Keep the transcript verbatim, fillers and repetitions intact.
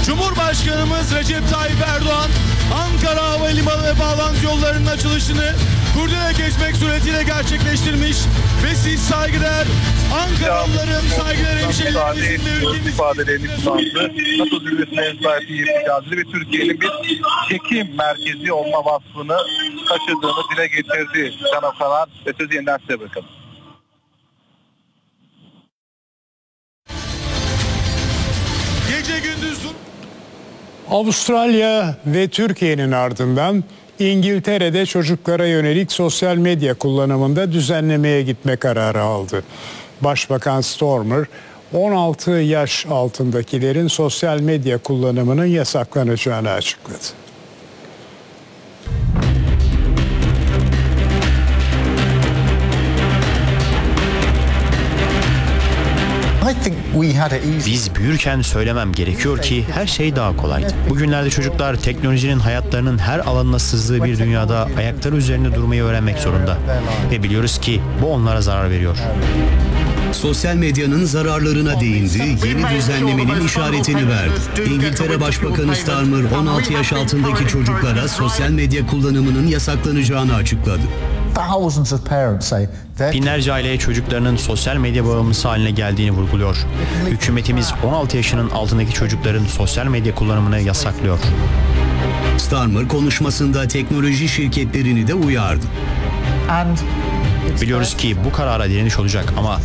Cumhurbaşkanımız Recep Tayyip Erdoğan, Ankara Havalimanı ve bağlantı yollarının açılışını kurdele geçmek suretiyle gerçekleştirmiş ve siz saygıdeğer Ankaralıların, saygıdeğer hemşehrilerimizin de ülkemizin ifadelerini kullandı. NATO zirvesine ev sahipliği yapacağız ve Türkiye'nin bir çekim merkezi olma vasfını taşıdığını dile getirdi Can Okan'a ve sözü yeniden size bırakalım. gece gündüz Avustralya ve Türkiye'nin ardından İngiltere'de çocuklara yönelik sosyal medya kullanımında düzenlemeye gitme kararı aldı. Başbakan Starmer, on altı yaş altındakilerin sosyal medya kullanımının yasaklanacağını açıkladı. Biz büyürken söylemem gerekiyor ki her şey daha kolaydı. Bugünlerde çocuklar teknolojinin hayatlarının her alanına sızdığı bir dünyada ayakları üzerinde durmayı öğrenmek zorunda. Ve biliyoruz ki bu onlara zarar veriyor. Sosyal medyanın zararlarına değindi, yeni düzenlemenin işaretini verdi. İngiltere Başbakanı Starmer on altı yaş altındaki çocuklara sosyal medya kullanımının yasaklanacağını açıkladı. Binlerce aile çocuklarının sosyal medya bağımlısı haline geldiğini vurguluyor. Hükümetimiz on altı yaşının altındaki çocukların sosyal medya kullanımını yasaklıyor. Starmer konuşmasında teknoloji şirketlerini de uyardı. Biliyoruz ki bu karara direniş olacak ama